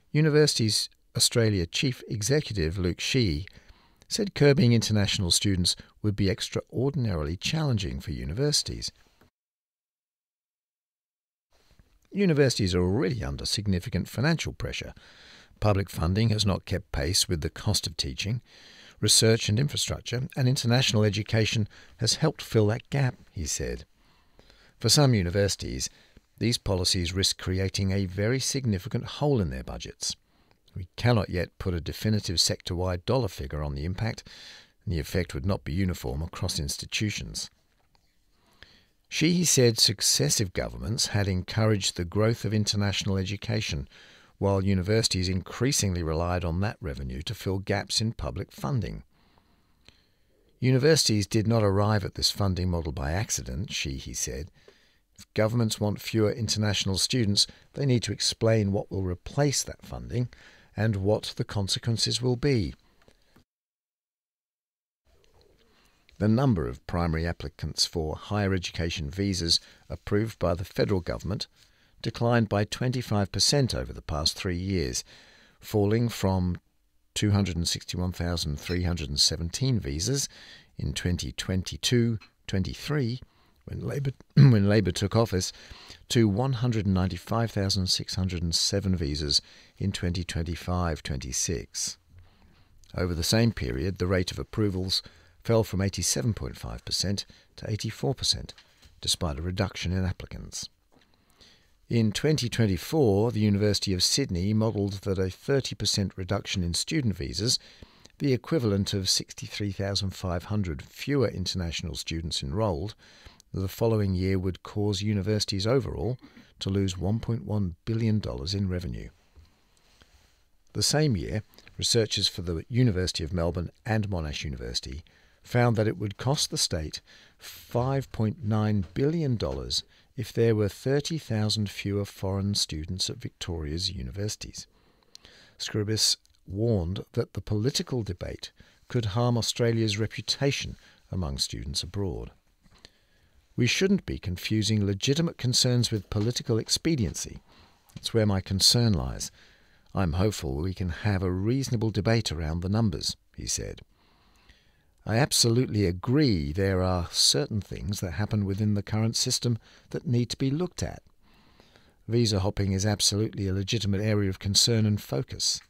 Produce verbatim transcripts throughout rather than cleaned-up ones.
Universities Australia Chief Executive Luke Sheehy said curbing international students would be extraordinarily challenging for universities. Universities are already under significant financial pressure. Public funding has not kept pace with the cost of teaching, research and infrastructure, and international education has helped fill that gap, he said. For some universities, these policies risk creating a very significant hole in their budgets. We cannot yet put a definitive sector-wide dollar figure on the impact, and the effect would not be uniform across institutions. Sheehy said successive governments had encouraged the growth of international education, while universities increasingly relied on that revenue to fill gaps in public funding. Universities did not arrive at this funding model by accident, Sheehy said. If governments want fewer international students, they need to explain what will replace that funding and what the consequences will be. The number of primary applicants for higher education visas approved by the federal government declined by twenty-five percent over the past three years, falling from two hundred sixty-one thousand three hundred seventeen visas in twenty twenty-two twenty-three, when Labor, when Labor took office, to one hundred ninety-five thousand six hundred seven visas in twenty twenty-five twenty-six. Over the same period, the rate of approvals fell from eighty-seven point five percent to eighty-four percent, despite a reduction in applicants. In twenty twenty-four, the University of Sydney modelled that a thirty percent reduction in student visas, the equivalent of sixty-three thousand five hundred fewer international students enrolled, the following year would cause universities overall to lose one point one billion dollars in revenue. The same year, researchers for the University of Melbourne and Monash University found that it would cost the state five point nine billion dollars if there were thirty thousand fewer foreign students at Victoria's universities. Scribus warned that the political debate could harm Australia's reputation among students abroad. We shouldn't be confusing legitimate concerns with political expediency. That's where my concern lies. I'm hopeful we can have a reasonable debate around the numbers, he said. I absolutely agree there are certain things that happen within the current system that need to be looked at. Visa hopping is absolutely a legitimate area of concern and focus.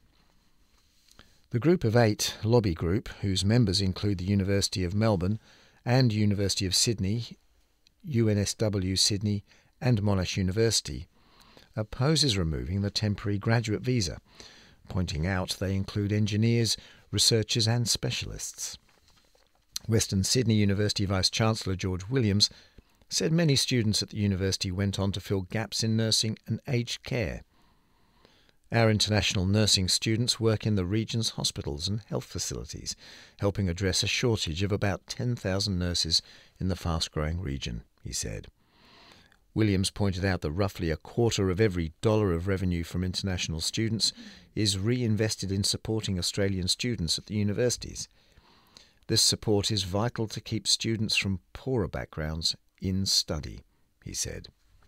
The Group of Eight lobby group, whose members include the University of Melbourne and University of Sydney, U N S W Sydney and Monash University, opposes removing the temporary graduate visa, pointing out they include engineers, researchers and specialists. Western Sydney University Vice-Chancellor George Williams said many students at the university went on to fill gaps in nursing and aged care. Our international nursing students work in the region's hospitals and health facilities, helping address a shortage of about ten thousand nurses in the fast-growing region, he said. Williams pointed out that roughly a quarter of every dollar of revenue from international students is reinvested in supporting Australian students at the universities. This support is vital to keep students from poorer backgrounds in study, he said.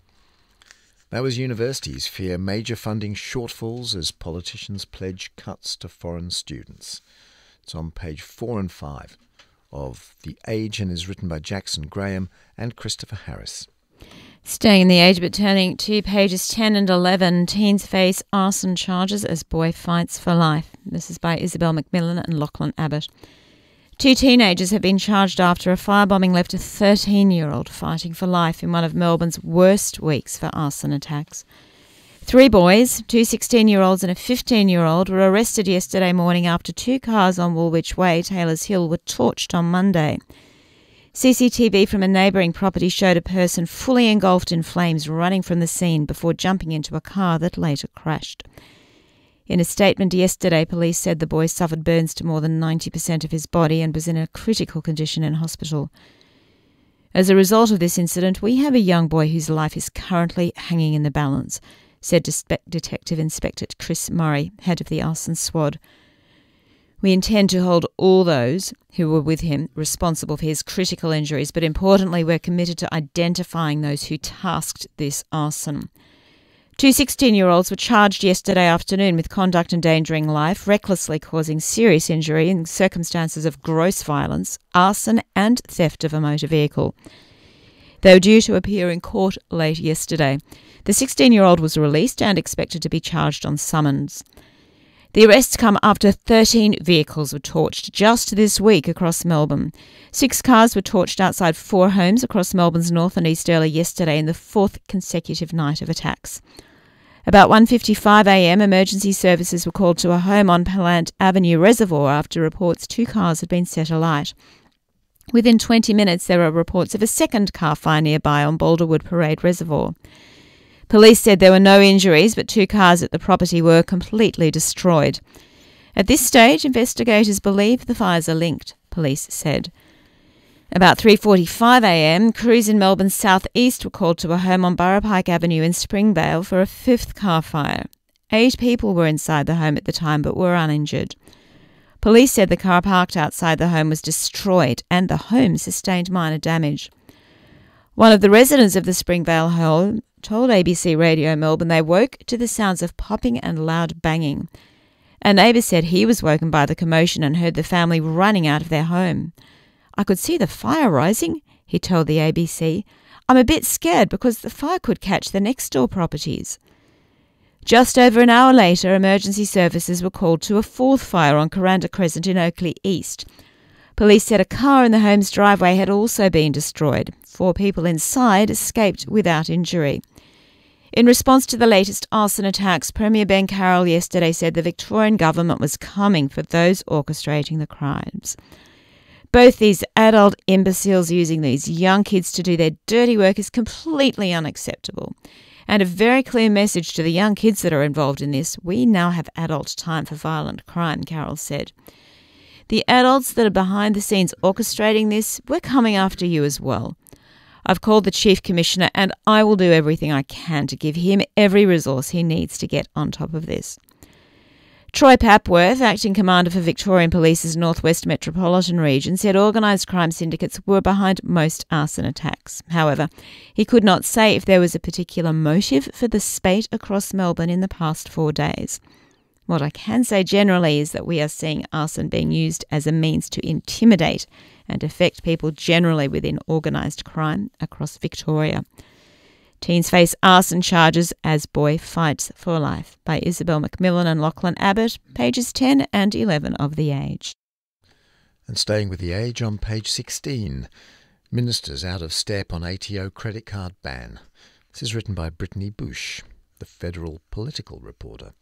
Those universities fear major funding shortfalls as politicians pledge cuts to foreign students. It's on page four and five of The Age and is written by Jackson Graham and Christopher Harris. Staying in The Age but turning to pages ten and eleven, teens face arson charges as boy fights for life. This is by Isabel McMillan and Lachlan Abbott. Two teenagers have been charged after a firebombing left a thirteen-year-old fighting for life in one of Melbourne's worst weeks for arson attacks. Three boys, two sixteen-year-olds and a fifteen-year-old, were arrested yesterday morning after two cars on Woolwich Way, Taylors Hill, were torched on Monday. C C T V from a neighbouring property showed a person fully engulfed in flames running from the scene before jumping into a car that later crashed. In a statement yesterday, police said the boy suffered burns to more than ninety percent of his body and was in a critical condition in hospital. As a result of this incident, we have a young boy whose life is currently hanging in the balance, said Detective Inspector Chris Murray, head of the arson squad. We intend to hold all those who were with him responsible for his critical injuries, but importantly, we're committed to identifying those who tasked this arson. Two sixteen-year-olds were charged yesterday afternoon with conduct endangering life, recklessly causing serious injury in circumstances of gross violence, arson and theft of a motor vehicle. They were due to appear in court late yesterday. The sixteen-year-old was released and expected to be charged on summons. The arrests come after thirteen vehicles were torched just this week across Melbourne. Six cars were torched outside four homes across Melbourne's north and east early yesterday in the fourth consecutive night of attacks. About one fifty-five a m, emergency services were called to a home on Pallant Avenue Reservoir after reports two cars had been set alight. Within twenty minutes, there were reports of a second car fire nearby on Boulderwood Parade Reservoir. Police said there were no injuries, but two cars at the property were completely destroyed. At this stage, investigators believe the fires are linked, police said. About three forty-five a m, crews in Melbourne's south-east were called to a home on Borough Pike Avenue in Springvale for a fifth car fire. Eight people were inside the home at the time but were uninjured. Police said the car parked outside the home was destroyed and the home sustained minor damage. One of the residents of the Springvale home told A B C Radio Melbourne they woke to the sounds of popping and loud banging. A neighbour said he was woken by the commotion and heard the family running out of their home. "I could see the fire rising," he told the A B C. "I'm a bit scared because the fire could catch the next door properties." Just over an hour later, emergency services were called to a fourth fire on Coranda Crescent in Oakley East. Police said a car in the home's driveway had also been destroyed. Four people inside escaped without injury. In response to the latest arson attacks, Premier Ben Carroll yesterday said the Victorian government was coming for those orchestrating the crimes. Both these adult imbeciles using these young kids to do their dirty work is completely unacceptable. And a very clear message to the young kids that are involved in this: we now have adult time for violent crime, Carroll said. The adults that are behind the scenes orchestrating this, we're coming after you as well. I've called the Chief Commissioner and I will do everything I can to give him every resource he needs to get on top of this. Troy Papworth, acting commander for Victorian Police's North West Metropolitan Region, said organised crime syndicates were behind most arson attacks. However, he could not say if there was a particular motive for the spate across Melbourne in the past four days. What I can say generally is that we are seeing arson being used as a means to intimidate and affect people generally within organised crime across Victoria. Teens face arson charges as boy fights for life, by Isabel McMillan and Lachlan Abbott, pages ten and eleven of The Age. And staying with The Age on page sixteen, Ministers out of step on A T O credit card ban. This is written by Brittany Bush, the federal political reporter.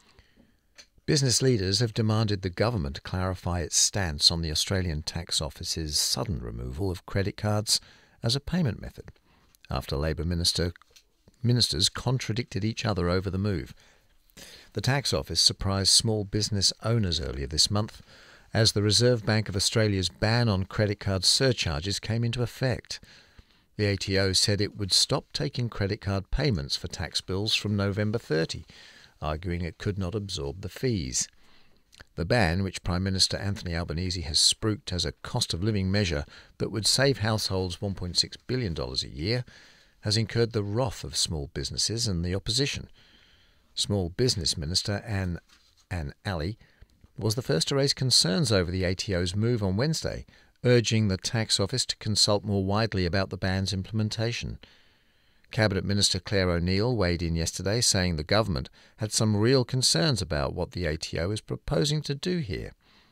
Business leaders have demanded the government clarify its stance on the Australian Tax Office's sudden removal of credit cards as a payment method, after Labor minister, ministers contradicted each other over the move. The Tax Office surprised small business owners earlier this month as the Reserve Bank of Australia's ban on credit card surcharges came into effect. The A T O said it would stop taking credit card payments for tax bills from November thirtieth, arguing it could not absorb the fees. The ban, which Prime Minister Anthony Albanese has spruiked as a cost-of-living measure that would save households one point six billion dollars a year, has incurred the wrath of small businesses and the opposition. Small Business Minister Anne, Anne Alley was the first to raise concerns over the A T O's move on Wednesday, urging the Tax Office to consult more widely about the ban's implementation. Cabinet Minister Claire O'Neill weighed in yesterday, saying the government had some real concerns about what the A T O is proposing to do here.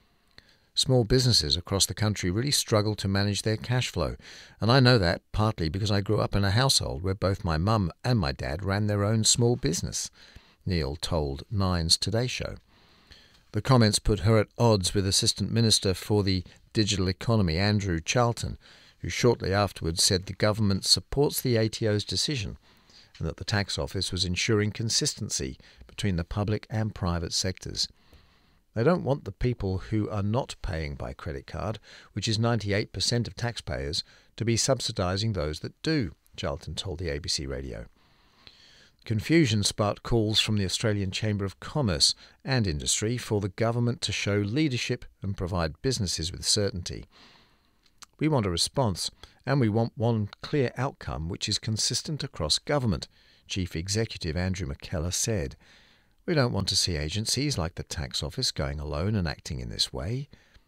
Small businesses across the country really struggle to manage their cash flow, and I know that partly because I grew up in a household where both my mum and my dad ran their own small business, Neil told Nine's Today Show. The comments put her at odds with Assistant Minister for the Digital Economy Andrew Charlton, who shortly afterwards said the government supports the A T O's decision and that the Tax Office was ensuring consistency between the public and private sectors. They don't want the people who are not paying by credit card, which is ninety-eight percent of taxpayers, to be subsidising those that do, Charlton told the A B C Radio. Confusion sparked calls from the Australian Chamber of Commerce and Industry for the government to show leadership and provide businesses with certainty. We want a response, and we want one clear outcome which is consistent across government, Chief Executive Andrew McKellar said, "We don't want to see agencies like the Tax Office going alone and acting in this way."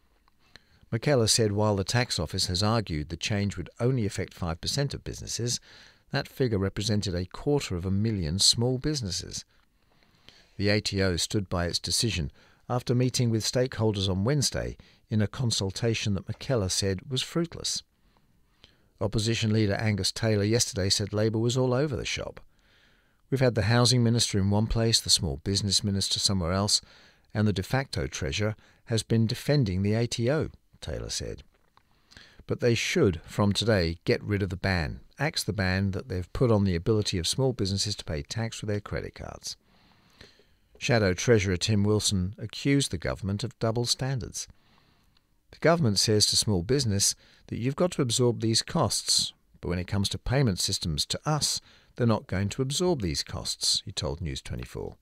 McKellar said while the Tax Office has argued the change would only affect five percent of businesses, that figure represented a quarter of a million small businesses. The A T O stood by its decision after meeting with stakeholders on Wednesday in a consultation that McKellar said was fruitless. Opposition leader Angus Taylor yesterday said Labour was all over the shop. "We've had the housing minister in one place, the small business minister somewhere else, and the de facto treasurer has been defending the A T O, Taylor said. But they should, from today, get rid of the ban, axe the ban that they've put on the ability of small businesses to pay tax with their credit cards. Shadow Treasurer Tim Wilson accused the government of double standards. The government says to small business that you've got to absorb these costs, but when it comes to payment systems to us, they're not going to absorb these costs, he told News twenty-four.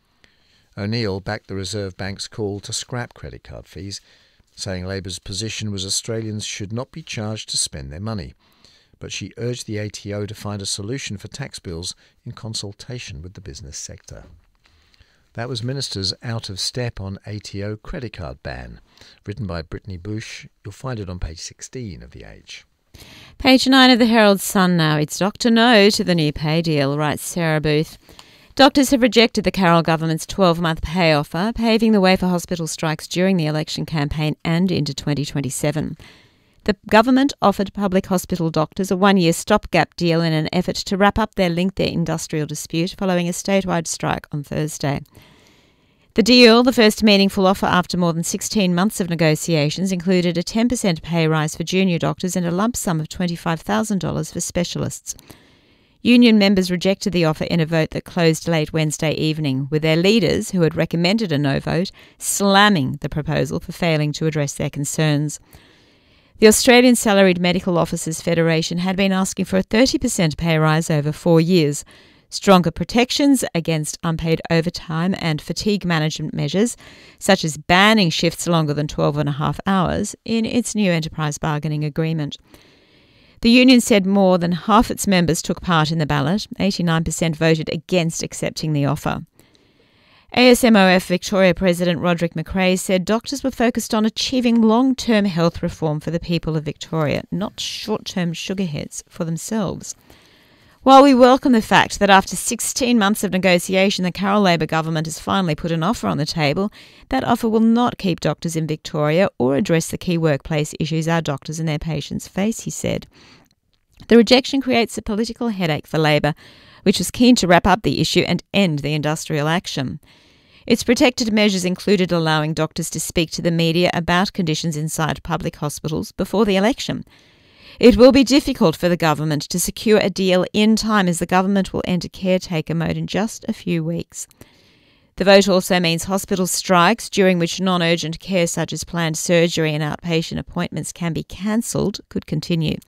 O'Neill backed the Reserve Bank's call to scrap credit card fees, saying Labour's position was Australians should not be charged to spend their money, but she urged the A T O to find a solution for tax bills in consultation with the business sector. That was Ministers out of step on A T O credit card ban, written by Brittany Bush. You'll find it on page sixteen of The Age. Page nine of the Herald Sun now. It's Doctor No to the new pay deal, writes Sarah Booth. Doctors have rejected the Carroll government's twelve-month pay offer, paving the way for hospital strikes during the election campaign and into twenty twenty-seven. The government offered public hospital doctors a one-year stopgap deal in an effort to wrap up their lengthy industrial dispute following a statewide strike on Thursday. The deal, the first meaningful offer after more than sixteen months of negotiations, included a ten percent pay rise for junior doctors and a lump sum of twenty-five thousand dollars for specialists. Union members rejected the offer in a vote that closed late Wednesday evening, with their leaders, who had recommended a no vote, slamming the proposal for failing to address their concerns. The Australian Salaried Medical Officers Federation had been asking for a thirty percent pay rise over four years, stronger protections against unpaid overtime and fatigue management measures, such as banning shifts longer than twelve and a half hours, in its new enterprise bargaining agreement. The union said more than half its members took part in the ballot. eighty-nine percent voted against accepting the offer. A S M O F Victoria President Roderick McRae said doctors were focused on achieving long-term health reform for the people of Victoria, not short-term sugar hits for themselves. While we welcome the fact that after sixteen months of negotiation, the Carroll Labor government has finally put an offer on the table, that offer will not keep doctors in Victoria or address the key workplace issues our doctors and their patients face, he said. The rejection creates a political headache for Labor, which was keen to wrap up the issue and end the industrial action. Its protected measures included allowing doctors to speak to the media about conditions inside public hospitals before the election. It will be difficult for the government to secure a deal in time, as the government will enter caretaker mode in just a few weeks. The vote also means hospital strikes, during which non-urgent care such as planned surgery and outpatient appointments can be cancelled, could continue.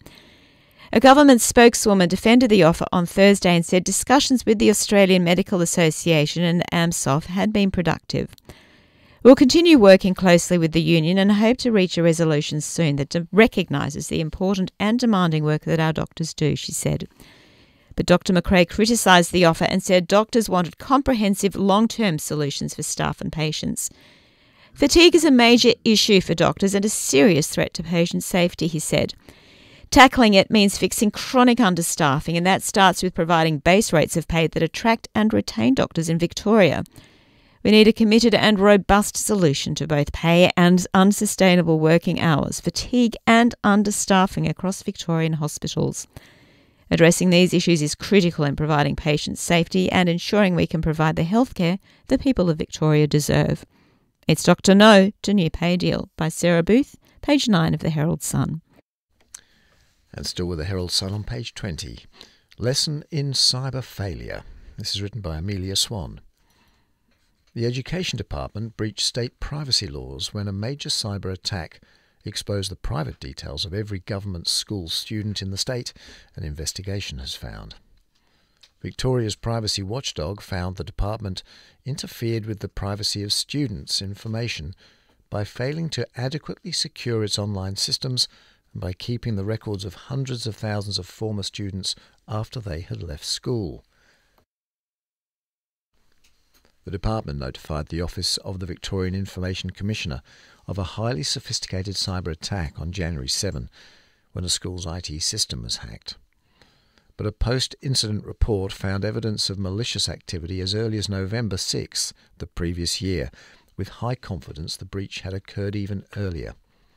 A government spokeswoman defended the offer on Thursday and said discussions with the Australian Medical Association and AMSOF had been productive. We'll continue working closely with the union and hope to reach a resolution soon that recognises the important and demanding work that our doctors do, she said. But Doctor McRae criticised the offer and said doctors wanted comprehensive long-term solutions for staff and patients. Fatigue is a major issue for doctors and a serious threat to patient safety, he said. Tackling it means fixing chronic understaffing, and that starts with providing base rates of pay that attract and retain doctors in Victoria. We need a committed and robust solution to both pay and unsustainable working hours, fatigue and understaffing across Victorian hospitals. Addressing these issues is critical in providing patient safety and ensuring we can provide the healthcare the people of Victoria deserve. It's Doctor No to New Pay Deal by Sarah Booth, page nine of the Herald Sun. And still with the Herald Sun on page twenty. Lesson in Cyber Failure. This is written by Amelia Swan. The Education Department breached state privacy laws when a major cyber attack exposed the private details of every government school student in the state, an investigation has found. Victoria's privacy watchdog found the department interfered with the privacy of students' information by failing to adequately secure its online systems and by keeping the records of hundreds of thousands of former students after they had left school. The department notified the Office of the Victorian Information Commissioner of a highly sophisticated cyber attack on January seventh, when a school's I T system was hacked. But a post-incident report found evidence of malicious activity as early as November sixth, the previous year, with high confidence the breach had occurred even earlier.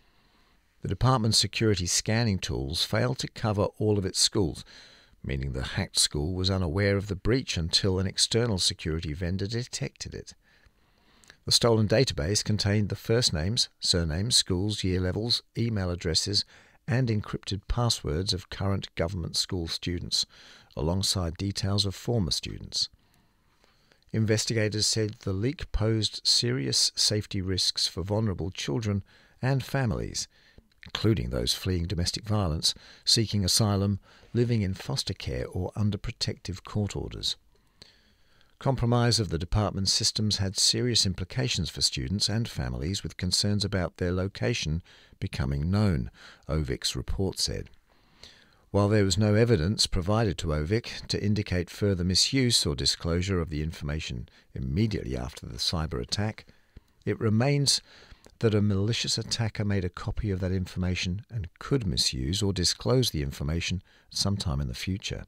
The department's security scanning tools failed to cover all of its schools, meaning the hacked school was unaware of the breach until an external security vendor detected it. The stolen database contained the first names, surnames, schools, year levels, email addresses, and encrypted passwords of current government school students, alongside details of former students. Investigators said the leak posed serious safety risks for vulnerable children and families, including those fleeing domestic violence, seeking asylum, living in foster care or under protective court orders. Compromise of the department's systems had serious implications for students and families, with concerns about their location becoming known, O V I C's report said. While there was no evidence provided to O V I C to indicate further misuse or disclosure of the information immediately after the cyber attack, it remains that a malicious attacker made a copy of that information and could misuse or disclose the information sometime in the future.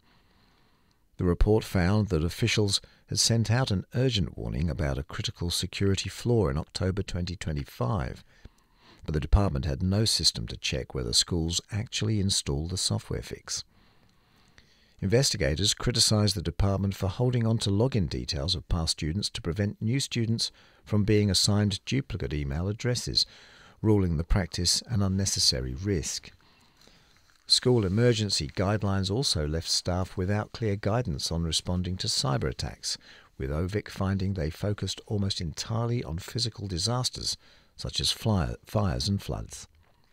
The report found that officials had sent out an urgent warning about a critical security flaw in October twenty twenty-five, but the department had no system to check whether schools actually installed the software fix. Investigators criticised the department for holding on to login details of past students to prevent new students from being assigned duplicate email addresses, ruling the practice an unnecessary risk. School emergency guidelines also left staff without clear guidance on responding to cyber attacks, with O V I C finding they focused almost entirely on physical disasters such as fire, fires and floods.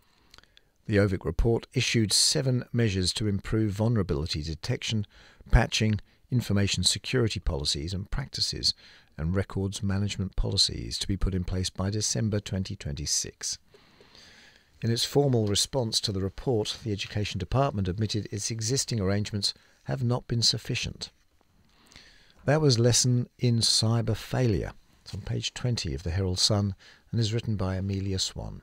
The O V I C report issued seven measures to improve vulnerability detection, patching, information security policies and practices, and records management policies to be put in place by December twenty twenty-six. In its formal response to the report, the Education Department admitted its existing arrangements have not been sufficient. That was Lesson in Cyber Failure. It's on page twenty of the Herald Sun and is written by Amelia Swan.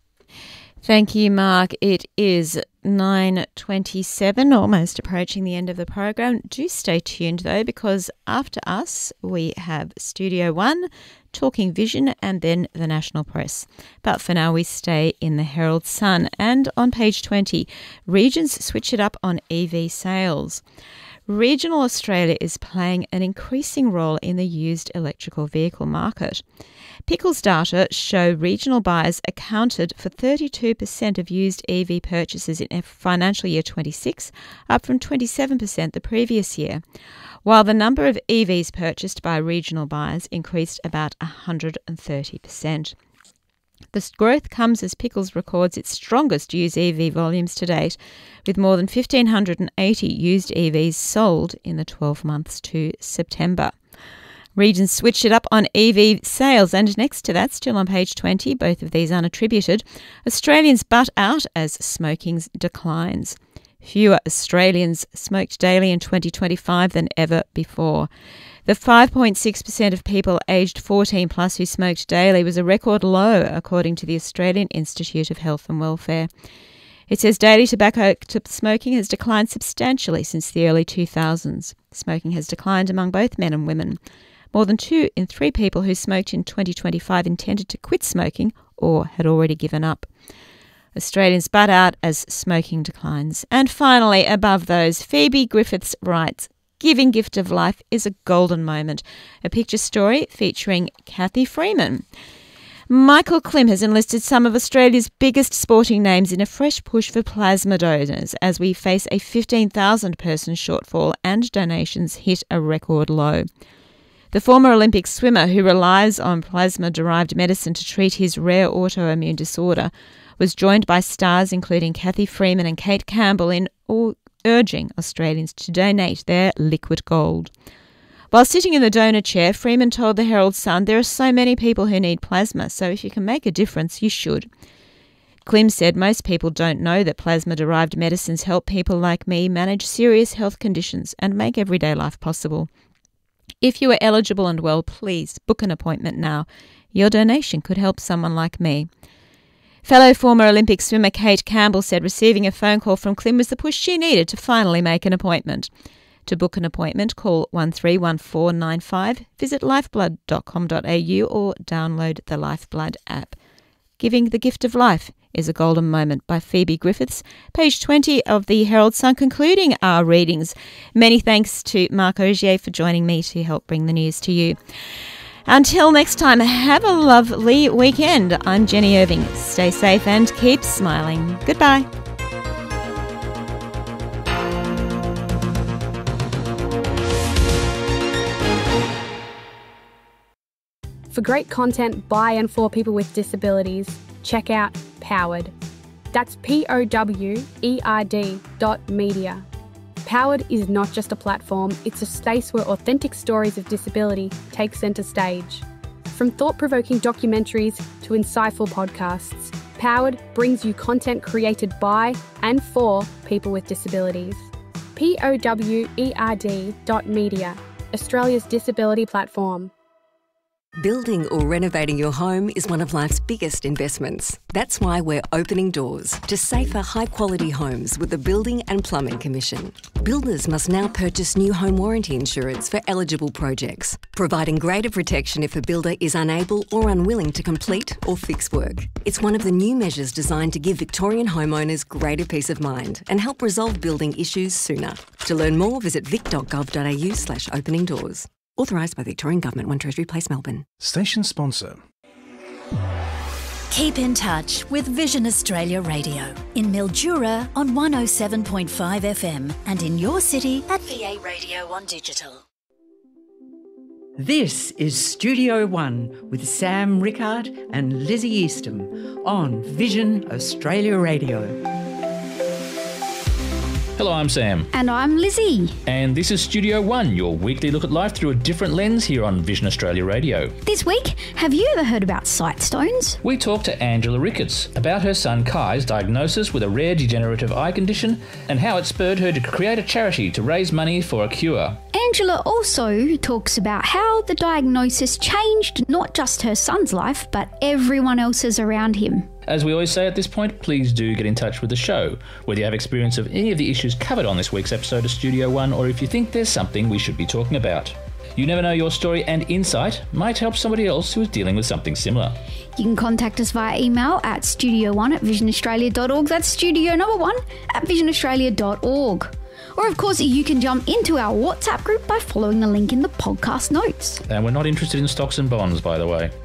Thank you, Mark. It is nine twenty-seven, almost approaching the end of the program. Do stay tuned, though, because after us, we have Studio One, Talking Vision, and then the National Press. But for now, we stay in the Herald Sun. And on page twenty, regions switch it up on E V sales. Regional Australia is playing an increasing role in the used electrical vehicle market. Pickles data show regional buyers accounted for thirty-two percent of used E V purchases in financial year twenty-six, up from twenty-seven percent the previous year, while the number of E Vs purchased by regional buyers increased about one hundred thirty percent. This growth comes as Pickles records its strongest used E V volumes to date, with more than one thousand five hundred eighty used E Vs sold in the twelve months to September. Regions switched it up on E V sales, and next to that, still on page twenty, both of these unattributed, Australians butt out as smoking declines. Fewer Australians smoked daily in twenty twenty-five than ever before. The five point six percent of people aged fourteen plus who smoked daily was a record low, according to the Australian Institute of Health and Welfare. It says daily tobacco smoking has declined substantially since the early two thousands. Smoking has declined among both men and women. More than two in three people who smoked in twenty twenty-five intended to quit smoking or had already given up. Australians butt out as smoking declines. And finally, above those, Phoebe Griffiths writes, "Giving gift of life is a golden moment." A picture story featuring Cathy Freeman. Michael Klim has enlisted some of Australia's biggest sporting names in a fresh push for plasma donors as we face a fifteen thousand person shortfall and donations hit a record low. The former Olympic swimmer, who relies on plasma-derived medicine to treat his rare autoimmune disorder, was joined by stars including Cathy Freeman and Kate Campbell in urging Australians to donate their liquid gold. While sitting in the donor chair, Freeman told the Herald Sun, "There are so many people who need plasma, so if you can make a difference, you should." Klim said most people don't know that plasma-derived medicines help people like me manage serious health conditions and make everyday life possible. If you are eligible and well, please book an appointment now. Your donation could help someone like me. Fellow former Olympic swimmer Kate Campbell said receiving a phone call from Clem was the push she needed to finally make an appointment. To book an appointment, call one three one four nine five, visit lifeblood dot com dot a u or download the Lifeblood app. Giving the Gift of Life is a Golden Moment by Phoebe Griffiths, page twenty of the Herald Sun, concluding our readings. Many thanks to Mark Ogier for joining me to help bring the news to you. Until next time, have a lovely weekend. I'm Jenny Irving. Stay safe and keep smiling. Goodbye. For great content by and for people with disabilities, check out Powered. That's P O W E R D dot media. Powered is not just a platform, it's a space where authentic stories of disability take centre stage. From thought-provoking documentaries to insightful podcasts, Powered brings you content created by and for people with disabilities. P O W E R D dot media, Australia's disability platform. Building or renovating your home is one of life's biggest investments. That's why we're opening doors to safer, high-quality homes with the Building and Plumbing Commission. Builders must now purchase new home warranty insurance for eligible projects, providing greater protection if a builder is unable or unwilling to complete or fix work. It's one of the new measures designed to give Victorian homeowners greater peace of mind and help resolve building issues sooner. To learn more, visit vic dot gov dot a u slash opening doors. Authorised by the Victorian Government, One Treasury Place, Melbourne. Station sponsor. Keep in touch with Vision Australia Radio in Mildura on one oh seven point five F M and in your city at V A Radio on digital. This is Studio One with Sam Rickard and Lizzie Eastham on Vision Australia Radio. Hello, I'm Sam. And I'm Lizzie. And this is Studio One, your weekly look at life through a different lens here on Vision Australia Radio. This week, have you ever heard about sight stones? We talked to Angela Ricketts about her son Kai's diagnosis with a rare degenerative eye condition and how it spurred her to create a charity to raise money for a cure. Angela also talks about how the diagnosis changed not just her son's life, but everyone else's around him. As we always say at this point, please do get in touch with the show, whether you have experience of any of the issues covered on this week's episode of Studio One, or if you think there's something we should be talking about. You never know, your story and insight might help somebody else who is dealing with something similar. You can contact us via email at studio one at vision australia dot org. That's studio number one at vision australia dot org. Or, of course, you can jump into our WhatsApp group by following the link in the podcast notes. And we're not interested in stocks and bonds, by the way.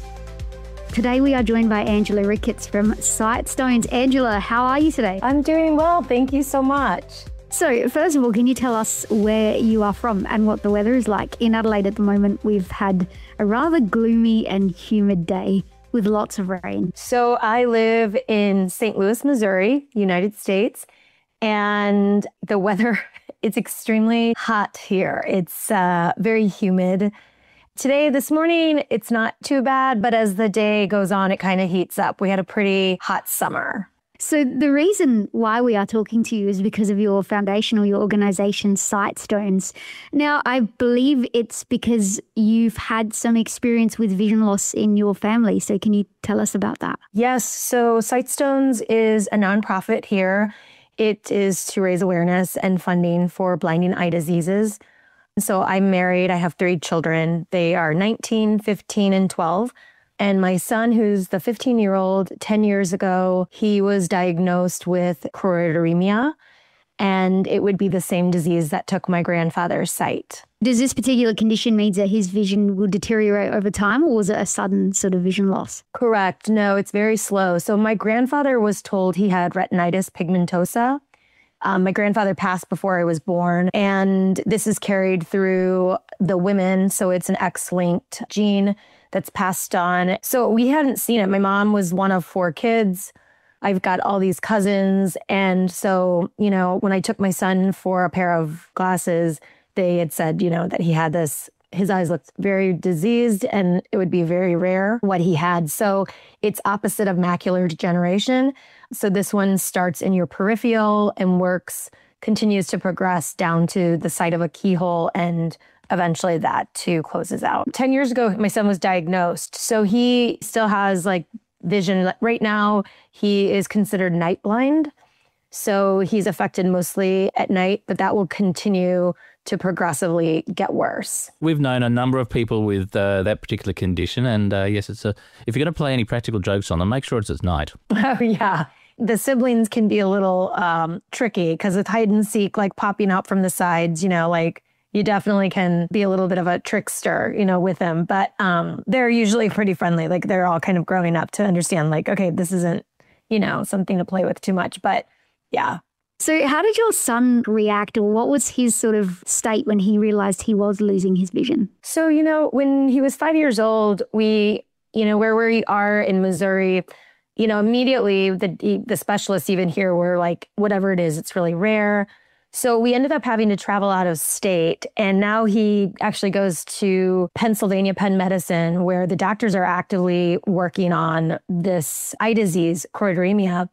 Today we are joined by Angela Ricketts from Sight Stones. Angela, how are you today? I'm doing well, thank you so much. So, first of all, can you tell us where you are from and what the weather is like? In Adelaide at the moment, we've had a rather gloomy and humid day with lots of rain. So I live in Saint Louis, Missouri, United States, and the weather, it's extremely hot here. It's uh, very humid. Today, this morning, it's not too bad, but as the day goes on, it kind of heats up. We had a pretty hot summer. So the reason why we are talking to you is because of your foundation or your organisation, Sight Stones. Now, I believe it's because you've had some experience with vision loss in your family. So can you tell us about that? Yes. So Sight Stones is a nonprofit here. It is to raise awareness and funding for blinding eye diseases. So I'm married. I have three children. They are nineteen, fifteen, and twelve. And my son, who's the fifteen-year-old, ten years ago, he was diagnosed with choroideremia, and it would be the same disease that took my grandfather's sight. Does this particular condition mean that his vision will deteriorate over time, or was it a sudden sort of vision loss? Correct. No, it's very slow. So my grandfather was told he had retinitis pigmentosa. Um, my grandfather passed before I was born, and this is carried through the women, so it's an X-linked gene that's passed on. So we hadn't seen it. My mom was one of four kids. I've got all these cousins, and so, you know, when I took my son for a pair of glasses, they had said, you know, that he had this, his eyes looked very diseased, and it would be very rare what he had. So it's opposite of macular degeneration. So this one starts in your peripheral and works, continues to progress down to the site of a keyhole and eventually that too closes out. ten years ago, my son was diagnosed. So he still has like vision. Right now, he is considered night blind. So he's affected mostly at night, but that will continue to progressively get worse. We've known a number of people with uh, that particular condition. And uh, yes, it's a, if you're going to play any practical jokes on them, make sure it's at night. Oh, yeah. The siblings can be a little um, tricky because with hide and seek, like popping out from the sides, you know, like you definitely can be a little bit of a trickster, you know, with them. But um, they're usually pretty friendly. Like they're all kind of growing up to understand like, okay, this isn't, you know, something to play with too much. But yeah. So how did your son react, or what was his sort of state when he realized he was losing his vision? So, you know, when he was five years old, we, you know, where we are in Missouri, you know, immediately the the specialists even here were like, whatever it is, it's really rare. So we ended up having to travel out of state. And now he actually goes to Pennsylvania Penn Medicine, where the doctors are actively working on this eye disease, choroideremia.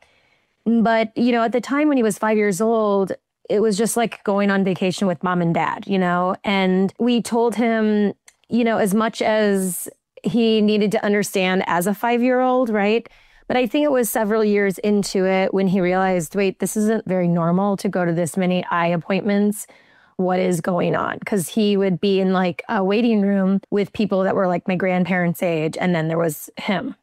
But, you know, at the time when he was five years old, it was just like going on vacation with mom and dad, you know, and we told him, you know, as much as he needed to understand as a five-year-old, right? But I think it was several years into it when he realized, wait, this isn't very normal to go to this many eye appointments. What is going on? Because he would be in like a waiting room with people that were like my grandparents' age, and then there was him.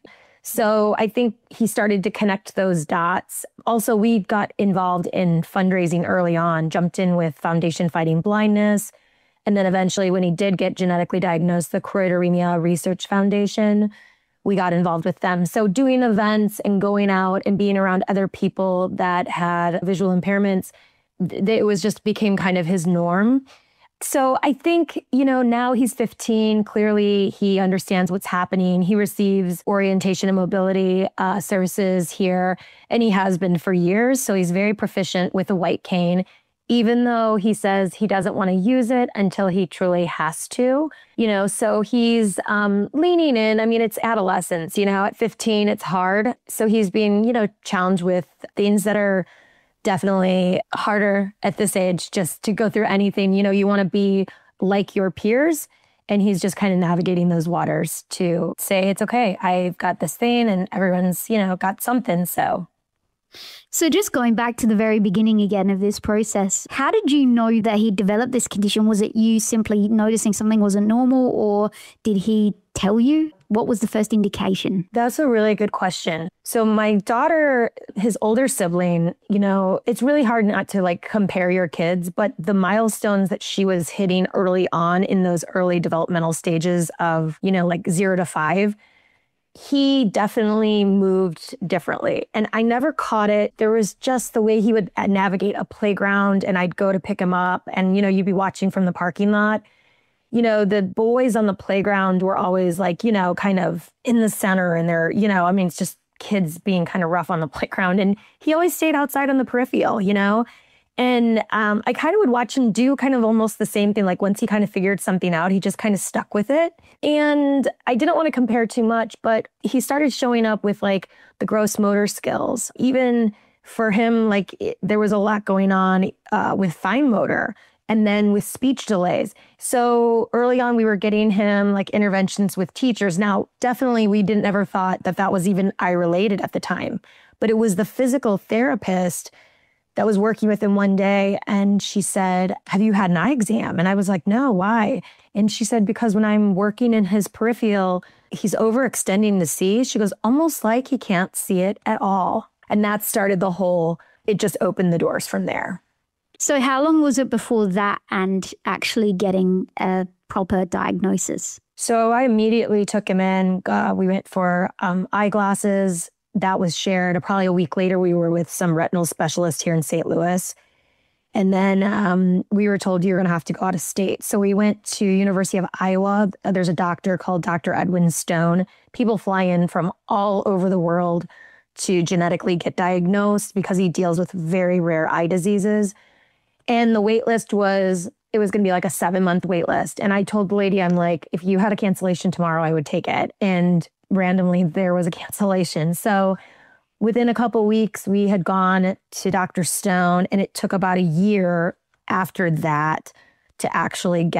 So I think he started to connect those dots. Also, we got involved in fundraising early on, jumped in with Foundation Fighting Blindness. And then eventually when he did get genetically diagnosed, the Choroideremia Research Foundation, we got involved with them. So doing events and going out and being around other people that had visual impairments, it was just became kind of his norm. So I think, you know, now he's fifteen. Clearly, he understands what's happening. He receives orientation and mobility uh, services here, and he has been for years. So he's very proficient with a white cane, even though he says he doesn't want to use it until he truly has to, you know, so he's um, leaning in. I mean, it's adolescence, you know, at fifteen, it's hard. So he's being, you know, challenged with things that are definitely harder at this age, just to go through anything. You know, you want to be like your peers. And he's just kind of navigating those waters to say, it's okay, I've got this thing and everyone's, you know, got something. So. So just going back to the very beginning again of this process, how did you know that he developed this condition? Was it you simply noticing something wasn't normal, or did he tell you? What was the first indication? That's a really good question. So my daughter, his older sibling, you know, it's really hard not to like compare your kids, but the milestones that she was hitting early on in those early developmental stages of, you know, like zero to five, he definitely moved differently. And I never caught it. There was just the way he would navigate a playground, and I'd go to pick him up and, you know, you'd be watching from the parking lot. You know, the boys on the playground were always like, you know, kind of in the center, and they're, you know, I mean, it's just kids being kind of rough on the playground. And he always stayed outside on the peripheral, you know? And um, I kind of would watch him do kind of almost the same thing. Like once he kind of figured something out, he just kind of stuck with it. And I didn't want to compare too much, but he started showing up with like the gross motor skills. Even for him, like it, there was a lot going on uh, with fine motor, and then with speech delays. So early on, we were getting him like interventions with teachers. Now, definitely we didn't ever thought that that was even eye related at the time, but it was the physical therapist that was working with him one day, and she said, have you had an eye exam? And I was like, no, why? And she said, because when I'm working in his peripheral, he's overextending to see. She goes, almost like he can't see it at all. And that started the whole, it just opened the doors from there. So how long was it before that and actually getting a proper diagnosis? So I immediately took him in. Uh, we went for um, eyeglasses. That was shared. Probably a week later, we were with some retinal specialist here in Saint Louis. And then um, we were told you're going to have to go out of state. So we went to University of Iowa. There's a doctor called Doctor Edwin Stone. People fly in from all over the world to genetically get diagnosed because he deals with very rare eye diseases. And the wait list was, it was going to be like a seven month wait list. And I told the lady, I'm like, if you had a cancellation tomorrow, I would take it. And randomly there was a cancellation. So within a couple of weeks, we had gone to Doctor Stone, and it took about a year after that to actually get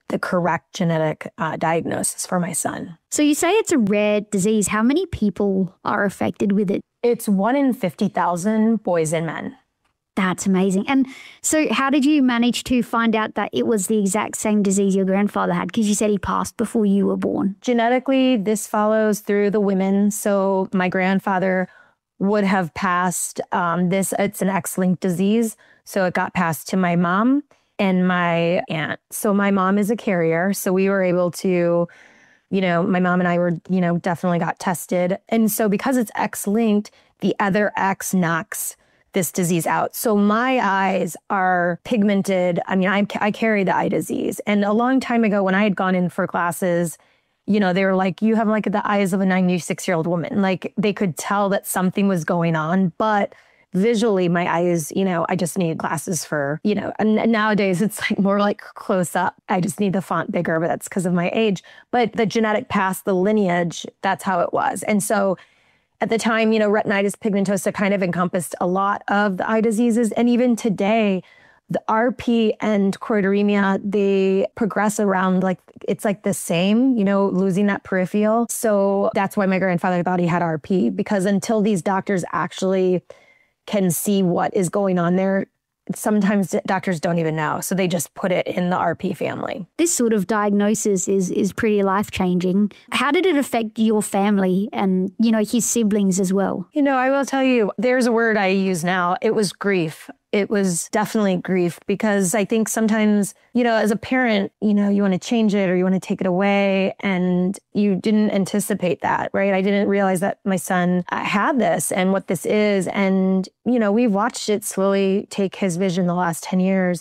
the correct genetic uh, diagnosis for my son. So you say it's a rare disease. How many people are affected with it? It's one in fifty thousand boys and men. That's amazing. And so how did you manage to find out that it was the exact same disease your grandfather had? Because you said he passed before you were born. Genetically, this follows through the women. So my grandfather would have passed um, this. It's an X-linked disease. So it got passed to my mom and my aunt. So my mom is a carrier. So we were able to, you know, my mom and I were, you know, definitely got tested. And so because it's X-linked, the other X knocks this disease out. So my eyes are pigmented. I mean, I, I carry the eye disease. And a long time ago when I had gone in for classes, you know, they were like, you have like the eyes of a ninety-six-year-old woman. Like they could tell that something was going on, but visually my eyes, you know, I just need glasses for, you know, and nowadays it's like more like close up. I just need the font bigger, but that's because of my age. But the genetic past, the lineage, that's how it was. And so at the time, you know, retinitis pigmentosa kind of encompassed a lot of the eye diseases. And even today, the R P and choroideremia, they progress around like, it's like the same, you know, losing that peripheral. So that's why my grandfather thought he had R P, because until these doctors actually can see what is going on there, sometimes doctors don't even know. So they just put it in the R P family. This sort of diagnosis is is pretty life-changing. How did it affect your family and, you know, his siblings as well? You know, I will tell you, there's a word I use now. It was grief. It was definitely grief, because I think sometimes, you know, as a parent, you know, you want to change it or you want to take it away, and you didn't anticipate that, right? I didn't realize that my son had this and what this is. And, you know, we've watched it slowly take his vision the last ten years.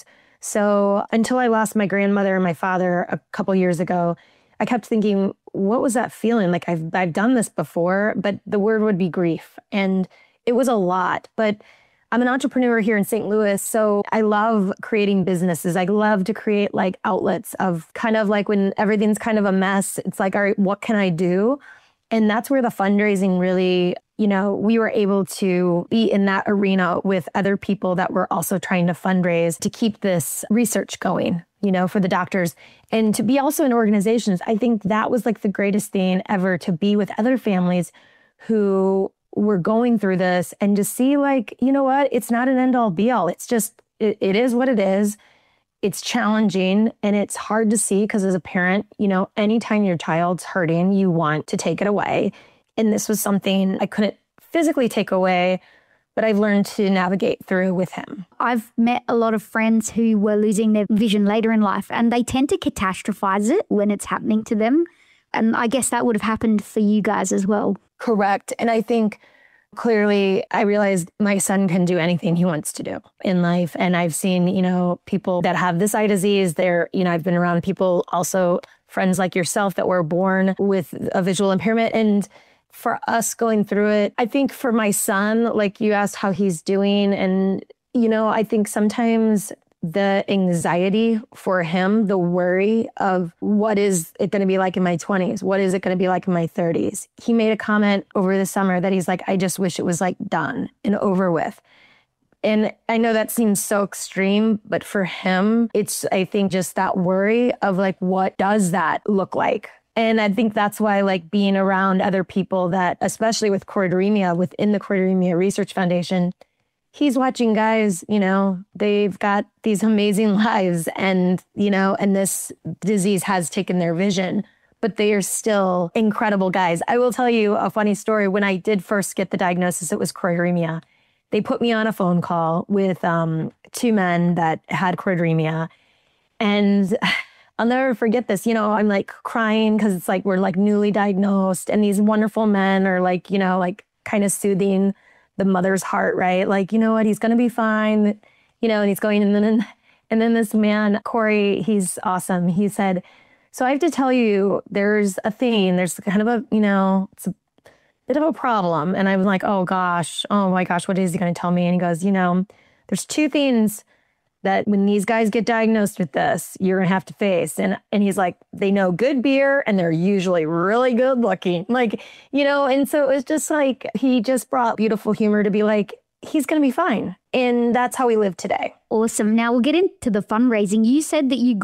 So until I lost my grandmother and my father a couple years ago, I kept thinking, what was that feeling? Like I've, I've done this before, but the word would be grief. And it was a lot, but I'm an entrepreneur here in Saint Louis, so I love creating businesses. I love to create like outlets of kind of like when everything's kind of a mess, it's like, all right, what can I do? And that's where the fundraising really, you know, we were able to be in that arena with other people that were also trying to fundraise to keep this research going, you know, for the doctors. And to be also in organizations, I think that was like the greatest thing ever, to be with other families who were going through this and to see like, you know what, it's not an end all be all. It's just, it, it is what it is. It's challenging and it's hard to see, because as a parent, you know, anytime your child's hurting, you want to take it away. And this was something I couldn't physically take away, but I've learned to navigate through with him. I've met a lot of friends who were losing their vision later in life, and they tend to catastrophize it when it's happening to them. And I guess that would have happened for you guys as well. Correct. And I think clearly I realized my son can do anything he wants to do in life. And I've seen, you know, people that have this eye disease. They're, you know, I've been around people also, friends like yourself, that were born with a visual impairment. And for us going through it, I think for my son, like you asked how he's doing. And, you know, I think sometimes the anxiety for him, the worry of what is it going to be like in my twenties? What is it going to be like in my thirties? He made a comment over the summer that he's like, I just wish it was like done and over with. And I know that seems so extreme, but for him, it's, I think, just that worry of like, what does that look like? And I think that's why, like, being around other people that, especially with choroideremia, within the Choroideremia Research Foundation, he's watching guys, you know, they've got these amazing lives and, you know, and this disease has taken their vision, but they are still incredible guys. I will tell you a funny story. When I did first get the diagnosis, it was choroideremia. They put me on a phone call with um, two men that had choroideremia. And I'll never forget this. You know, I'm like crying because it's like we're like newly diagnosed, and these wonderful men are like, you know, like kind of soothing the mother's heart, right? Like, you know what, he's going to be fine, you know, and he's going, and then, and then this man, Corey, he's awesome. He said, so I have to tell you, there's a thing, there's kind of a, you know, it's a bit of a problem. And I was like, oh gosh, oh my gosh, what is he going to tell me? And he goes, you know, there's two things that when these guys get diagnosed with this, you're going to have to face. And and he's like, they know good beer and they're usually really good looking. Like, you know, and so it was just like, he just brought beautiful humor to be like, he's going to be fine. And that's how we live today. Awesome. Now we'll get into the fundraising. You said that you got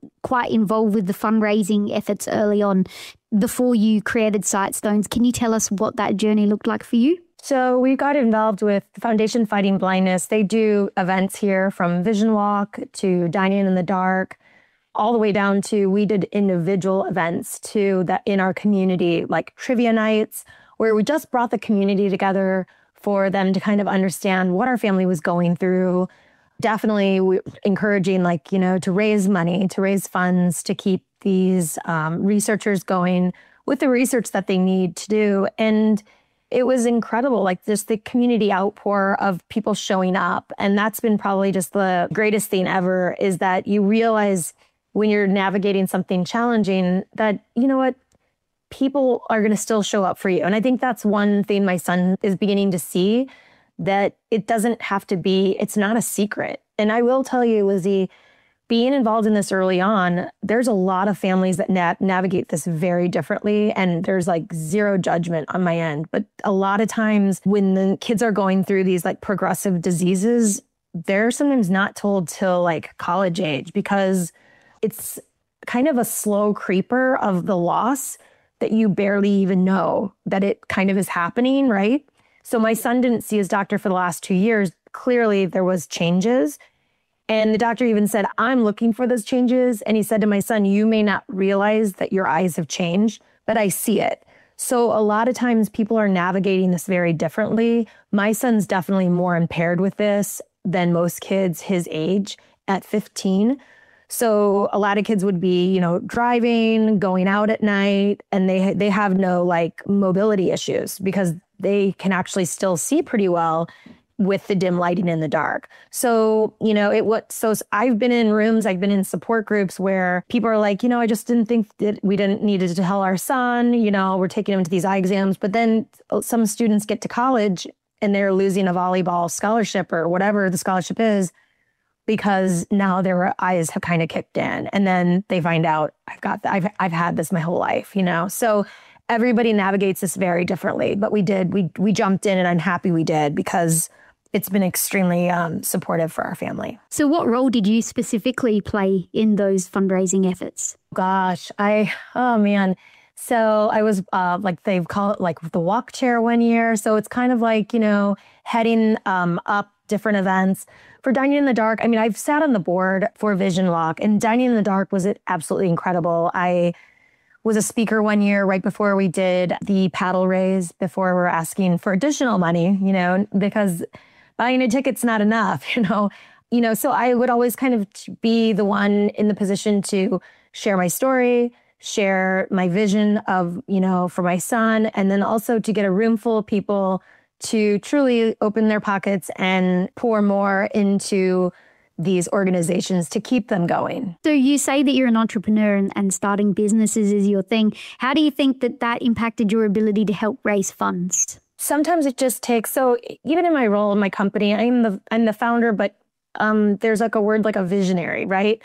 quite involved with the fundraising efforts early on before you created Sightstones. Can you tell us what that journey looked like for you? So we got involved with Foundation Fighting Blindness. They do events here from Vision Walk to Dining in the Dark, all the way down to we did individual events too that in our community, like trivia nights, where we just brought the community together for them to kind of understand what our family was going through. Definitely we, encouraging like, you know, to raise money, to raise funds, to keep these um, researchers going with the research that they need to do. And it was incredible, like just the community outpour of people showing up. And that's been probably just the greatest thing ever, is that you realize when you're navigating something challenging that, you know what, people are going to still show up for you. And I think that's one thing my son is beginning to see, that it doesn't have to be, it's not a secret. And I will tell you, Lizzie, being involved in this early on, there's a lot of families that na- navigate this very differently. And there's like zero judgment on my end. But a lot of times when the kids are going through these like progressive diseases, they're sometimes not told till like college age, because it's kind of a slow creeper of the loss that you barely even know that it kind of is happening, right? So my son didn't see his doctor for the last two years. Clearly there was changes. And the doctor even said, I'm looking for those changes. And he said to my son, you may not realize that your eyes have changed, but I see it. So a lot of times people are navigating this very differently. My son's definitely more impaired with this than most kids his age at fifteen. So a lot of kids would be, you know, driving, going out at night, and they they have no like mobility issues because they can actually still see pretty well with the dim lighting in the dark. So, you know, it what so I've been in rooms, I've been in support groups where people are like, you know, I just didn't think that we didn't need to tell our son, you know, we're taking him to these eye exams. But then some students get to college and they're losing a volleyball scholarship or whatever the scholarship is, because now their eyes have kind of kicked in, and then they find out I've got that. I've I've had this my whole life, you know. So everybody navigates this very differently, but we did we we jumped in, and I'm happy we did, because it's been extremely um, supportive for our family. So what role did you specifically play in those fundraising efforts? Gosh, I oh man. So I was uh, like they call it like the walk chair one year. So it's kind of like, you know, heading um, up different events. For Dining in the Dark, I mean, I've sat on the board for Vision Walk, and Dining in the Dark was absolutely incredible. I was a speaker one year right before we did the paddle raise, before we were asking for additional money, you know, because buying a ticket's not enough, you know. You know, so I would always kind of be the one in the position to share my story, share my vision of, you know, for my son, and then also to get a room full of people to truly open their pockets and pour more into these organizations to keep them going. So you say that you're an entrepreneur and, and starting businesses is your thing. How do you think that that impacted your ability to help raise funds? Sometimes it just takes, so even in my role in my company, I'm the I'm the founder, but um, there's like a word like a visionary, right?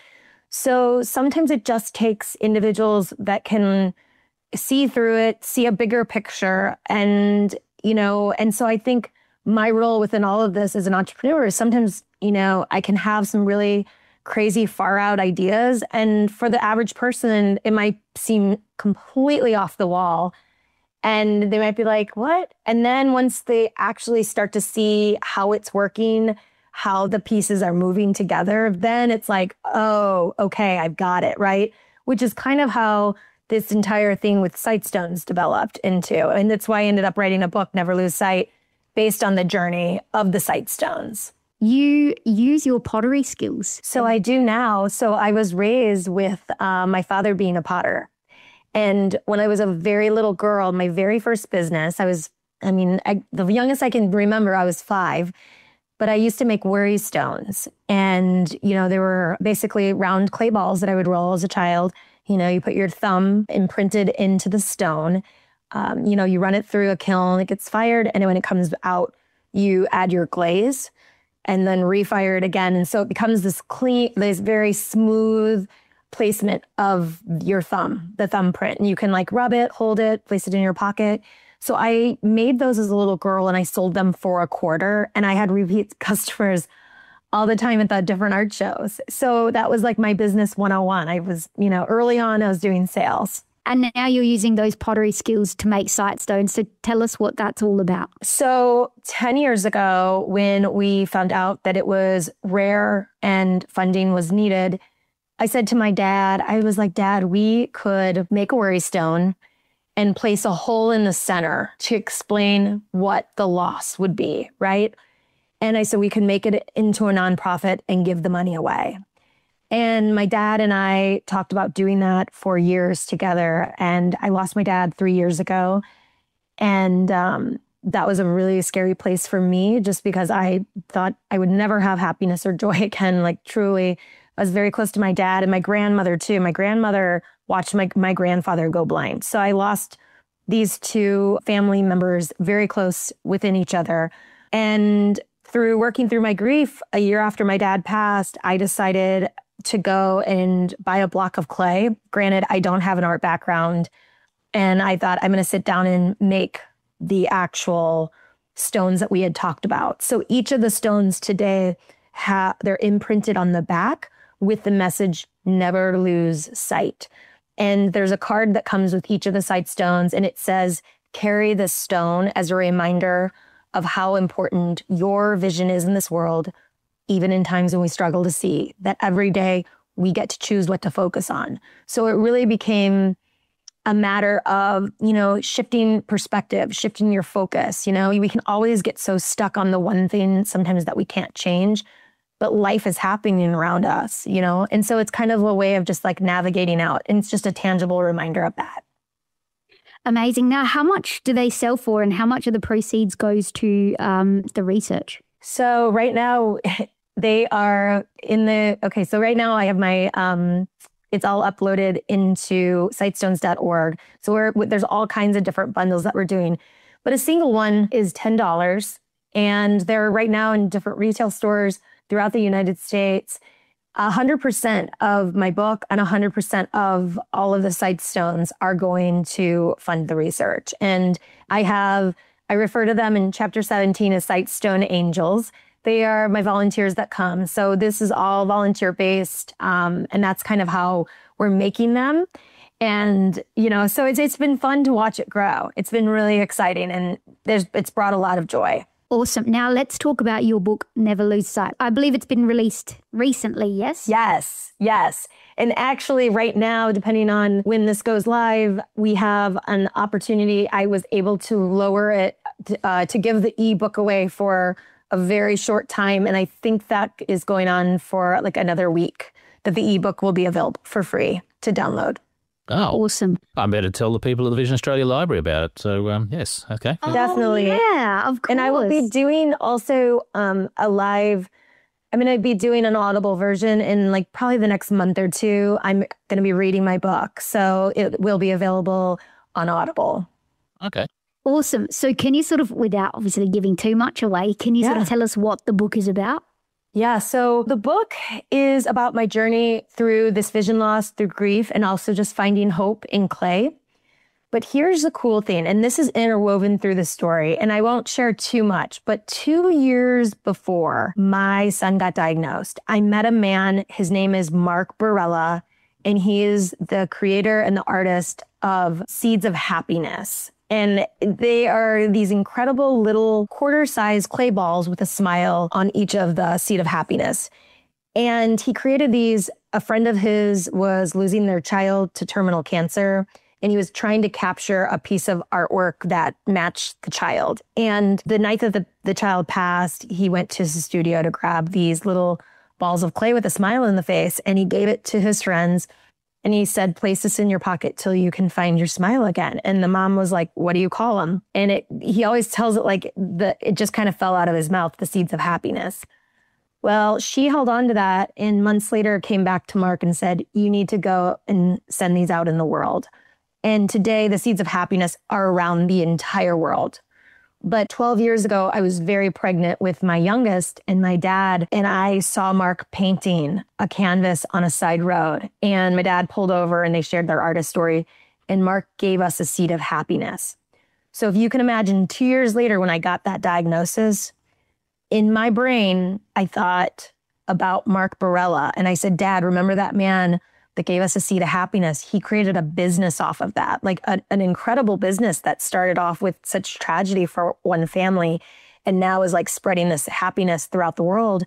So sometimes it just takes individuals that can see through it, see a bigger picture, and you know, and so I think my role within all of this as an entrepreneur is sometimes, you know, I can have some really crazy far out ideas. And for the average person, it might seem completely off the wall. And they might be like, what? And then once they actually start to see how it's working, how the pieces are moving together, then it's like, oh, okay, I've got it, right? Which is kind of how this entire thing with Sightstones developed into. And that's why I ended up writing a book, Never Lose Sight, based on the journey of the Sightstones. You use your pottery skills. So I do now. So I was raised with uh, my father being a potter. And when I was a very little girl, my very first business, I was, I mean, I, the youngest I can remember, I was five. But I used to make worry stones. And, you know, they were basically round clay balls that I would roll as a child. You know, you put your thumb imprinted into the stone. Um, you know, you run it through a kiln, it gets fired. And when it comes out, you add your glaze and then refire it again. And so it becomes this clean, this very smooth placement of your thumb, the thumbprint. And you can like rub it, hold it, place it in your pocket. So I made those as a little girl and I sold them for a quarter. And I had repeat customers all the time at the different art shows. So that was like my business one oh one. I was, you know, early on, I was doing sales. And now you're using those pottery skills to make sightstones. So tell us what that's all about. So ten years ago, when we found out that it was rare and funding was needed, I said to my dad, I was like, Dad, we could make a worry stone and place a hole in the center to explain what the loss would be, right? And I said, we could make it into a nonprofit and give the money away. And my dad and I talked about doing that for years together. And I lost my dad three years ago. And um, that was a really scary place for me, just because I thought I would never have happiness or joy again. Like, truly, I was very close to my dad and my grandmother too. My grandmother watched my, my grandfather go blind. So I lost these two family members very close within each other. And through working through my grief, a year after my dad passed, I decided to go and buy a block of clay. Granted, I don't have an art background. And I thought, I'm going to sit down and make the actual stones that we had talked about. So each of the stones today, ha- they're imprinted on the back with the message, never lose sight. And there's a card that comes with each of the sight stones, and it says, carry this stone as a reminder of how important your vision is in this world, even in times when we struggle to see, that every day we get to choose what to focus on. So it really became a matter of, you know, shifting perspective, shifting your focus. You know, we can always get so stuck on the one thing sometimes that we can't change, but life is happening around us, you know? And so it's kind of a way of just like navigating out. And it's just a tangible reminder of that. Amazing. Now, how much do they sell for, and how much of the proceeds goes to um, the research? So right now they are in the, okay, so right now I have my, um, it's all uploaded into sightstones dot org. So we're, there's all kinds of different bundles that we're doing, but a single one is ten dollars, and they're right now in different retail stores throughout the United States. one hundred percent of my book and one hundred percent of all of the sightstones are going to fund the research. And I have, I refer to them in chapter seventeen as Sightstone Angels. They are my volunteers that come. So this is all volunteer based. Um, and that's kind of how we're making them. And, you know, so it's, it's been fun to watch it grow. It's been really exciting, and there's, it's brought a lot of joy. Awesome. Now let's talk about your book, Never Lose Sight. I believe it's been released recently, yes? Yes, yes. And actually right now, depending on when this goes live, we have an opportunity. I was able to lower it to, uh, to give the ebook away for a very short time. And I think that is going on for like another week, that the ebook will be available for free to download. Oh, awesome. I better tell the people at the Vision Australia Library about it. So, um, yes, okay. Oh, definitely. Yeah, of course. And I will be doing also um, a live, I'm going to be doing an Audible version in like probably the next month or two. I'm going to be reading my book. So it will be available on Audible. Okay. Awesome. So can you sort of, without obviously giving too much away, can you yeah. sort of tell us what the book is about? Yeah, so the book is about my journey through this vision loss, through grief, and also just finding hope in clay. But here's the cool thing, and this is interwoven through the story, and I won't share too much, but two years before my son got diagnosed, I met a man. His name is Mark Barella, and he is the creator and the artist of Seeds of Happiness. And they are these incredible little quarter-sized clay balls with a smile on each of the Seed of Happiness. And he created these. A friend of his was losing their child to terminal cancer, and he was trying to capture a piece of artwork that matched the child. And the night that the, the child passed, he went to his studio to grab these little balls of clay with a smile in the face, and he gave it to his friends. And he said, place this in your pocket till you can find your smile again. And the mom was like, what do you call them? And it, he always tells it like the, it just kind of fell out of his mouth, the Seeds of Happiness. Well, she held on to that, and months later came back to Mark and said, you need to go and send these out in the world. And today the Seeds of Happiness are around the entire world. But twelve years ago, I was very pregnant with my youngest and my dad, and I saw Mark painting a canvas on a side road. And my dad pulled over and they shared their artist story, and Mark gave us a seed of happiness. So if you can imagine, two years later when I got that diagnosis, in my brain, I thought, about Mark Barella. And I said, Dad, remember that man that gave us a seed of happiness? He created a business off of that, like a, an incredible business that started off with such tragedy for one family and now is like spreading this happiness throughout the world.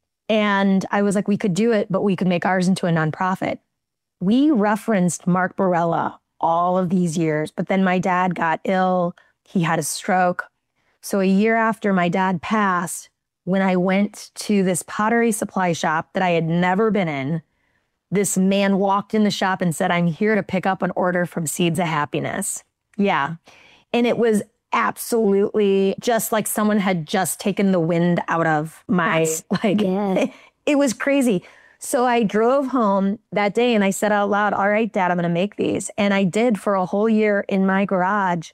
And I was like, we could do it, but we could make ours into a nonprofit. We referenced Mark Barella all of these years, but then my dad got ill. He had a stroke. So a year after my dad passed, when I went to this pottery supply shop that I had never been in, this man walked in the shop and said, I'm here to pick up an order from Seeds of Happiness. Yeah. And it was absolutely just like someone had just taken the wind out of my, That's, like, yeah. it, it was crazy. So I drove home that day and I said out loud, all right, Dad, I'm going to make these. And I did for a whole year in my garage.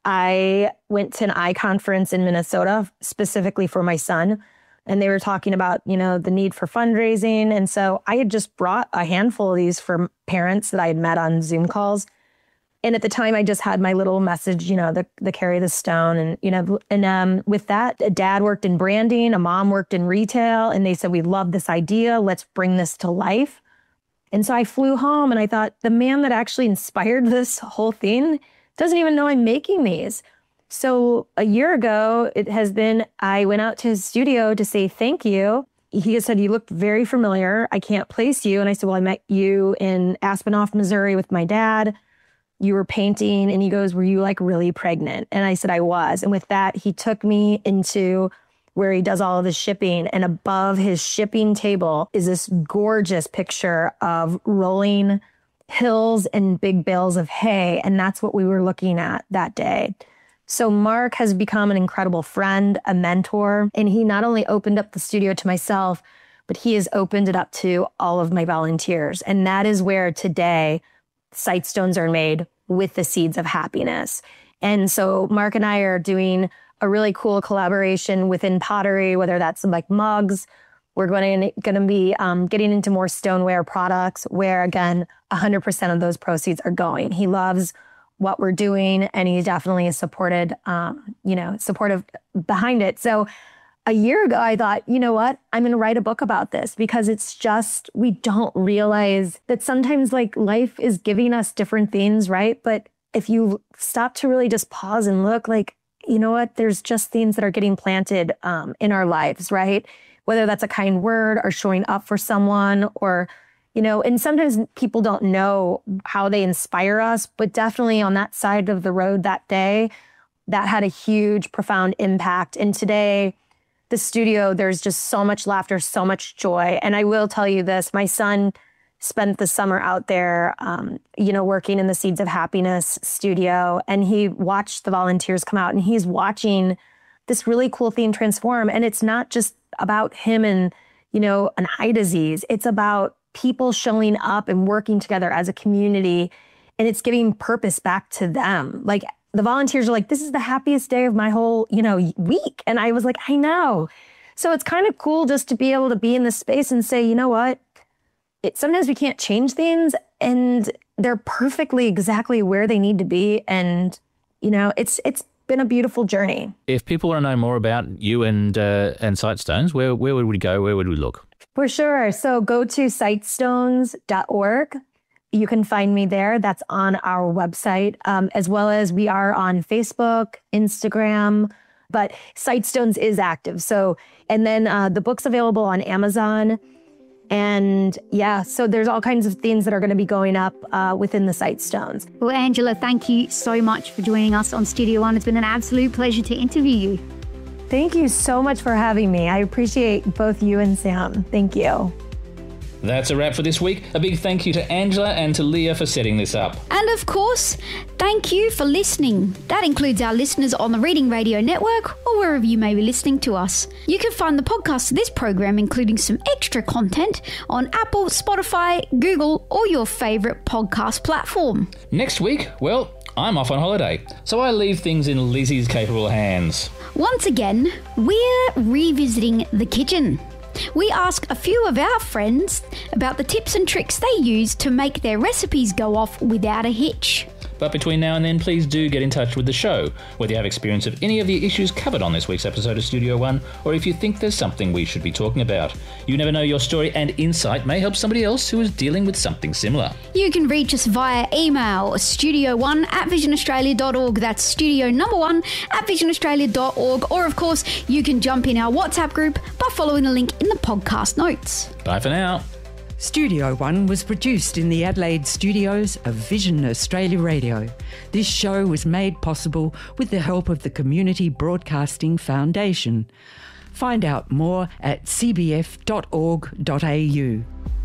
I went to an I conference in Minnesota specifically for my son. And they were talking about, you know, the need for fundraising. And so I had just brought a handful of these for parents that I had met on Zoom calls. And at the time, I just had my little message, you know, the, the carry the stone. And, you know, and um, with that, a dad worked in branding, a mom worked in retail. And they said, we love this idea. Let's bring this to life. And so I flew home and I thought, the man that actually inspired this whole thing doesn't even know I'm making these. So a year ago, it has been, I went out to his studio to say thank you. He said, you look very familiar. I can't place you. And I said, well, I met you in Aspenoff, Missouri with my dad. You were painting. And he goes, were you like really pregnant? And I said, I was. And with that, he took me into where he does all of his shipping. And above his shipping table is this gorgeous picture of rolling hills and big bales of hay. And that's what we were looking at that day. So Mark has become an incredible friend, a mentor, and he not only opened up the studio to myself, but he has opened it up to all of my volunteers. And that is where today Sightstones are made with the Seeds of Happiness. And so Mark and I are doing a really cool collaboration within pottery, whether that's like mugs. We're going to, going to be um, getting into more stoneware products where, again, one hundred percent of those proceeds are going. He loves what we're doing, and he definitely is supported, um, you know, supportive behind it. So a year ago, I thought, you know what, I'm going to write a book about this because it's just, we don't realize that sometimes like life is giving us different things, right? But if you stop to really just pause and look, like, you know what, there's just things that are getting planted um, in our lives, right? Whether that's a kind word or showing up for someone or, you know, and sometimes people don't know how they inspire us, but definitely on that side of the road that day, that had a huge, profound impact. And today, the studio, there's just so much laughter, so much joy. And I will tell you this, my son spent the summer out there, um, you know, working in the Seeds of Happiness studio, and he watched the volunteers come out, and he's watching this really cool thing transform. And it's not just about him and, you know, an eye disease. It's about people showing up and working together as a community, and it's giving purpose back to them. Like the volunteers are like, this is the happiest day of my whole, you know, week. And I was like, I know. So it's kind of cool just to be able to be in this space and say, you know what? It, sometimes we can't change things and they're perfectly exactly where they need to be. And, you know, it's, it's been a beautiful journey. If people want to know more about you and, uh, and Sightstones, where, where would we go? Where would we look? For sure. So go to sightstones dot org. You can find me there. That's on our website, um, as well as we are on Facebook, Instagram, but Sightstones is active. So, and then uh, the book's available on Amazon. And yeah, so there's all kinds of things that are going to be going up uh, within the Sightstones. Well, Angela, thank you so much for joining us on Studio One. It's been an absolute pleasure to interview you. Thank you so much for having me. I appreciate both you and Sam. Thank you. That's a wrap for this week. A big thank you to Angela and to Leah for setting this up. And of course, thank you for listening. That includes our listeners on the Reading Radio Network or wherever you may be listening to us. You can find the podcast of this program, including some extra content, on Apple, Spotify, Google, or your favourite podcast platform. Next week, well, I'm off on holiday, so I leave things in Lizzie's capable hands. Once again, we're revisiting the kitchen. We ask a few of our friends about the tips and tricks they use to make their recipes go off without a hitch. But between now and then, please do get in touch with the show, whether you have experience of any of the issues covered on this week's episode of Studio One, or if you think there's something we should be talking about. You never know, your story and insight may help somebody else who is dealing with something similar. You can reach us via email, studio one at vision australia dot org. That's studio number one at vision australia dot org. Or, of course, you can jump in our WhatsApp group by following the link in the podcast notes. Bye for now. Studio One was produced in the Adelaide studios of Vision Australia Radio. This show was made possible with the help of the Community Broadcasting Foundation. Find out more at c b f dot org dot a u.